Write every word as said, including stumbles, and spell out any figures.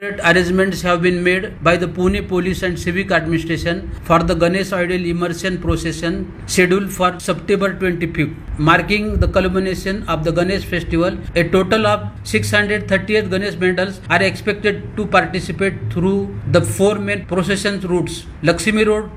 Arrangements have been made by the Pune Police and Civic Administration for the Ganesh Idol Immersion Procession scheduled for September twenty-fifth, marking the culmination of the Ganesh festival. A total of six hundred thirty-eight Ganesh vendors are expected to participate through the four main procession routes: Lakshmi Road,